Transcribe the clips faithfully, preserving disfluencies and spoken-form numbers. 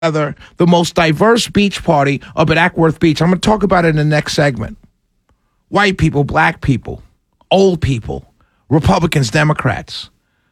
the most diverse beach party up at Ackworth Beach. I'm going to talk about it in the next segment. White people, black people, old people, Republicans, Democrats,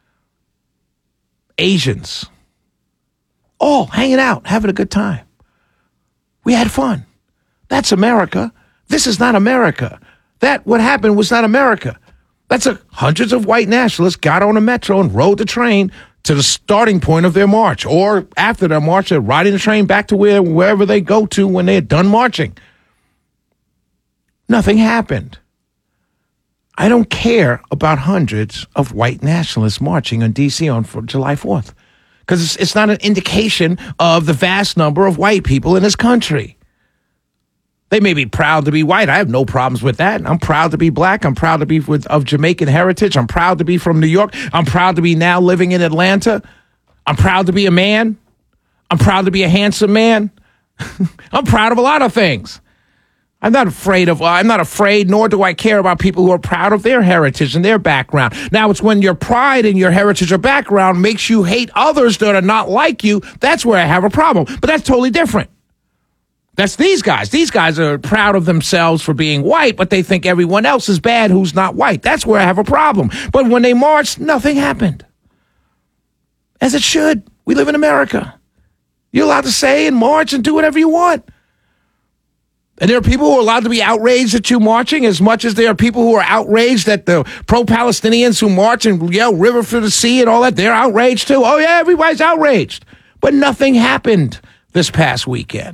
Asians, all hanging out, having a good time. We had fun. That's America. This is not America. That, what happened was not America. That's a hundreds of white nationalists got on a metro and rode the train to the starting point of their march, or after their march, they're riding the train back to where wherever they go to when they're done marching. Nothing happened. I don't care about hundreds of white nationalists marching in D C on for July fourth, because it's, it's not an indication of the vast number of white people in this country. They may be proud to be white. I have no problems with that. I'm proud to be black. I'm proud to be with, of Jamaican heritage. I'm proud to be from New York. I'm proud to be now living in Atlanta. I'm proud to be a man. I'm proud to be a handsome man. I'm proud of a lot of things. I'm not afraid of, uh, I'm not afraid, nor do I care about people who are proud of their heritage and their background. Now, it's when your pride in your heritage or background makes you hate others that are not like you. That's where I have a problem. But that's totally different. That's these guys. These guys are proud of themselves for being white, but they think everyone else is bad who's not white. That's where I have a problem. But when they marched, nothing happened. As it should. We live in America. You're allowed to say and march and do whatever you want. And there are people who are allowed to be outraged at you marching as much as there are people who are outraged at the pro-Palestinians who march and yell river for the sea and all that. They're outraged too. Oh, yeah, everybody's outraged. But nothing happened this past weekend.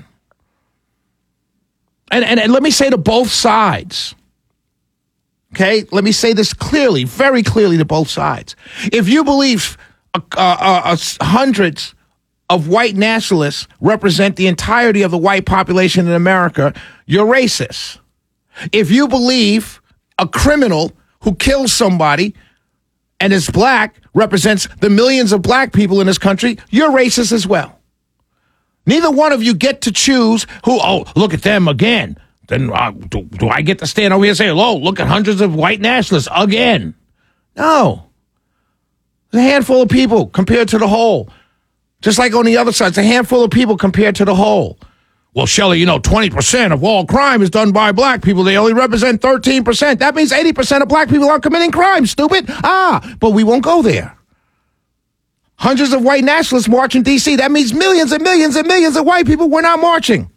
And, and, and let me say to both sides, okay? Let me say this clearly, very clearly to both sides. If you believe uh, uh, uh, hundreds of white nationalists represent the entirety of the white population in America, you're racist. If you believe a criminal who kills somebody and is black represents the millions of black people in this country, you're racist as well. Neither one of you get to choose who, oh, look at them again. Then uh, do, do I get to stand over here and say, oh, look at hundreds of white nationalists again? No. There's a handful of people compared to the whole. Just like on the other side, it's a handful of people compared to the whole. Well, Shelley, you know, twenty percent of all crime is done by black people. They only represent thirteen percent. That means eighty percent of black people aren't committing crime, stupid. Ah, but we won't go there. Hundreds of white nationalists march in D C. That means millions and millions and millions of white people were not marching.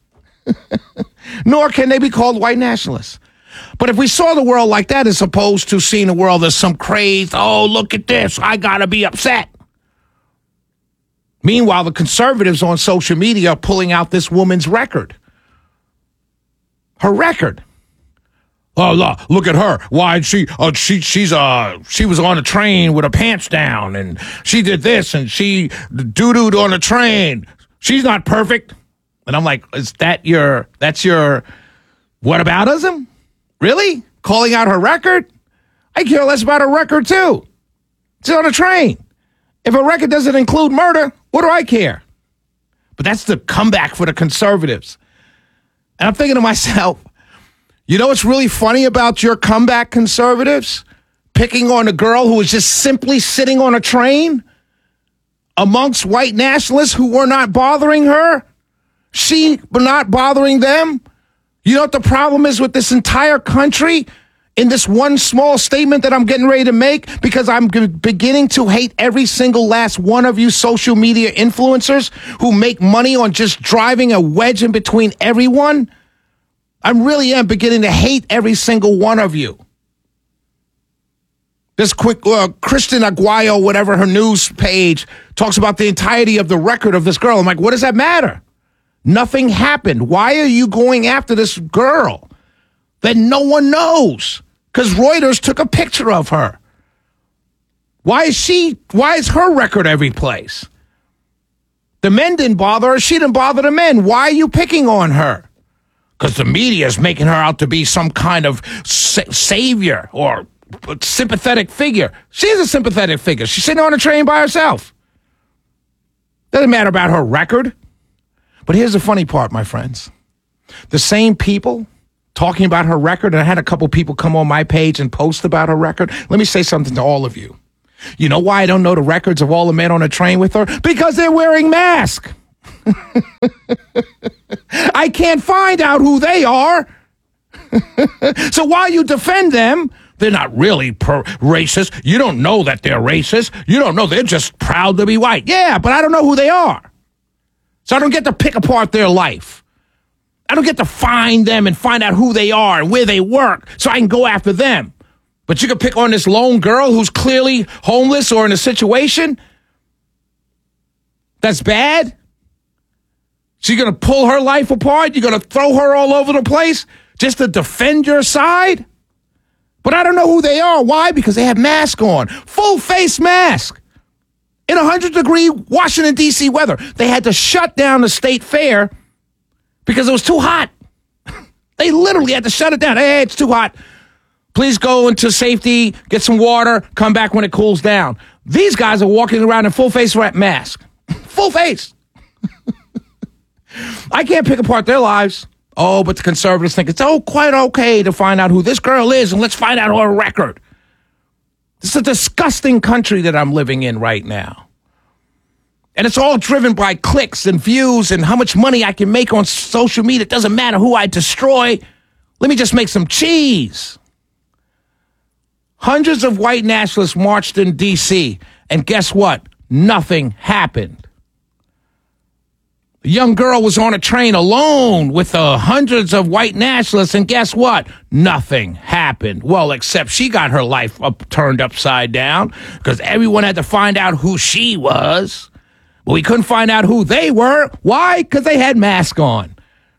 Nor can they be called white nationalists. But if we saw the world like that as opposed to seeing the world as some crazed, oh, look at this, I gotta be upset. Meanwhile, the conservatives on social media are pulling out this woman's record. Her record. Oh, look, look at her. Why she, uh, she, she's, uh, she was on a train with her pants down and she did this and she doo-dooed on a train. She's not perfect. And I'm like, is that your, that's your whataboutism? Really? Calling out her record? I care less about her record too. She's on a train. If a record doesn't include murder, what do I care? But that's the comeback for the conservatives. And I'm thinking to myself, you know what's really funny about your comeback, conservatives? Picking on a girl who was just simply sitting on a train amongst white nationalists who were not bothering her. She not bothering them. You know what the problem is with this entire country in this one small statement that I'm getting ready to make? Because I'm g- beginning to hate every single last one of you social media influencers who make money on just driving a wedge in between everyone. I really am beginning to hate every single one of you. This quick, uh, Kristen Aguayo, whatever her news page, talks about the entirety of the record of this girl. I'm like, what does that matter? Nothing happened. Why are you going after this girl that no one knows? Because Reuters took a picture of her. Why is she, why is her record every place? The men didn't bother her. She didn't bother the men. Why are you picking on her? Because the media is making her out to be some kind of sa- savior or sympathetic figure. She's a sympathetic figure. She's sitting on a train by herself. Doesn't matter about her record. But here's the funny part, my friends. The same people talking about her record, and I had a couple people come on my page and post about her record. Let me say something to all of you. You know why I don't know the records of all the men on a train with her? Because they're wearing masks. I can't find out who they are. So while you defend them, they're not really per- racist. You don't know that they're racist. You don't know. They're just proud to be white. Yeah, but I don't know who they are. So I don't get to pick apart their life. I don't get to find them and find out who they are and where they work so I can go after them. But you can pick on this lone girl who's clearly homeless or in a situation that's bad. So you're going to pull her life apart? You're going to throw her all over the place just to defend your side? But I don't know who they are. Why? Because they have masks on. Full face mask. In one hundred degree Washington, D C weather. They had to shut down the state fair because it was too hot. They literally had to shut it down. Hey, it's too hot. Please go into safety, get some water, come back when it cools down. These guys are walking around in full face mask. Full face. I can't pick apart their lives. Oh, but the conservatives think it's oh quite okay to find out who this girl is and let's find out her record. This is a disgusting country that I'm living in right now. And it's all driven by clicks and views and how much money I can make on social media. It doesn't matter who I destroy. Let me just make some cheese. Hundreds of white nationalists marched in D C, and guess what? Nothing happened. A young girl was on a train alone with uh, hundreds of white nationalists, and guess what? Nothing happened. Well, except she got her life up, turned upside down because everyone had to find out who she was. But we couldn't find out who they were. Why? Because they had masks on.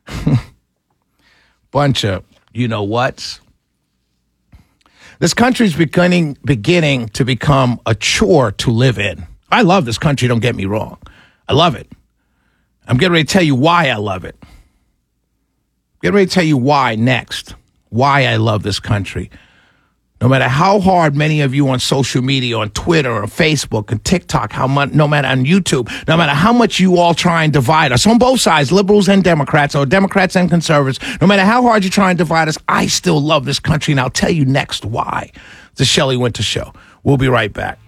Bunch of you-know-whats. This country's beginning, beginning to become a chore to live in. I love this country, don't get me wrong. I love it. I'm getting ready to tell you why I love it. Getting ready to tell you why next. Why I love this country. No matter how hard many of you on social media, on Twitter or Facebook and TikTok, how much, no matter on YouTube, no matter how much you all try and divide us on both sides, liberals and Democrats or Democrats and conservatives, no matter how hard you try and divide us, I still love this country, and I'll tell you next why. The Shelley Winter Show. We'll be right back.